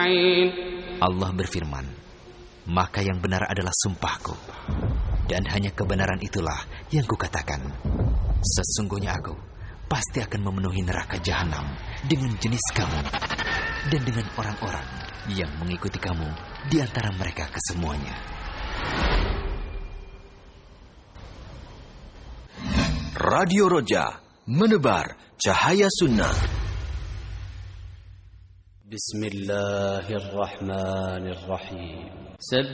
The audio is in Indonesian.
Allah berfirman, maka yang benar adalah sumpahku, dan hanya kebenaran itulah yang kukatakan. Sesungguhnya aku pasti akan memenuhi neraka jahanam dengan jenis kamu dan dengan orang-orang yang mengikuti kamu di antara mereka kesemuanya. Radio Roja, menebar cahaya sunnah. Bismillahirrahmanirrahim.